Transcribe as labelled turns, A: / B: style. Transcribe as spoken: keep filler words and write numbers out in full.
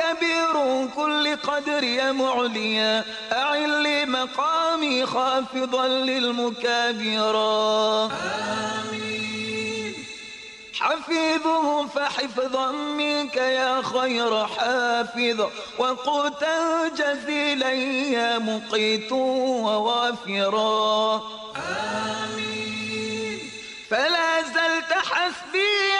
A: كبير كل قدر يا معليا أعل لي مقامي خافضا للمكابرا
B: آمين.
A: حفيظه فحفظا منك يا خير حافظ وقوتا جزيلا يا مقيت ووافرا
B: آمين.
A: فلا زلت حسبي